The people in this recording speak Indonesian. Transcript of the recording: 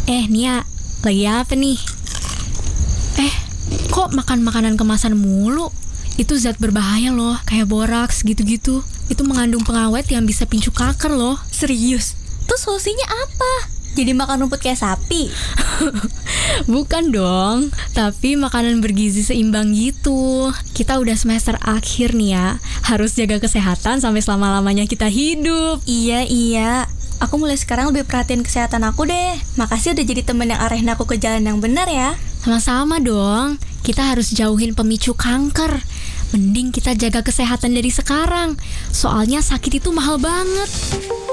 Nia, lagi apa nih? Kok makan makanan kemasan mulu? Itu zat berbahaya loh, kayak boraks gitu-gitu. Itu mengandung pengawet yang bisa picu kanker loh. Serius? Terus solusinya apa? Jadi makan rumput kayak sapi? Bukan dong, tapi makanan bergizi seimbang gitu. Kita udah semester akhir nih ya, harus jaga kesehatan sampai selama-lamanya kita hidup. Iya. Aku mulai sekarang lebih perhatiin kesehatan aku deh. Makasih udah jadi temen yang arahin aku ke jalan yang benar ya. Sama-sama dong, kita harus jauhin pemicu kanker. Mending kita jaga kesehatan dari sekarang, soalnya sakit itu mahal banget.